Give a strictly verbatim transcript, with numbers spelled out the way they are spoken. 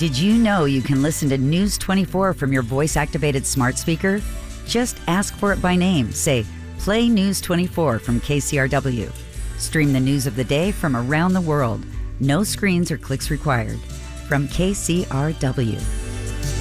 Did you know you can listen to News twenty-four from your voice-activated smart speaker? Just ask for it by name. Say, "Play News twenty-four from K C R W." Stream the news of the day from around the world. No screens or clicks required. From K C R W.